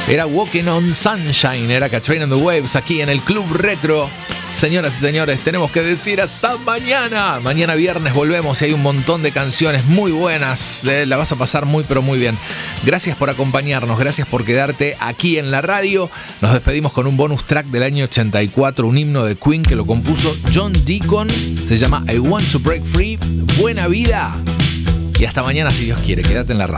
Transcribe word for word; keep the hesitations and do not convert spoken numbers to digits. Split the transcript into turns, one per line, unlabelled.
Era Walking on Sunshine, era Katrina and the Waves aquí en el Club Retro. Señoras y señores, tenemos que decir hasta mañana. Mañana viernes volvemos y hay un montón de canciones muy buenas. La vas a pasar muy pero muy bien. Gracias por acompañarnos, gracias por quedarte aquí en la radio. Nos despedimos con un bonus track del año ochenta y cuatro, un himno de Queen que lo compuso John Deacon. Se llama I Want to Break Free. Buena vida y hasta mañana si Dios quiere. Quédate en la radio.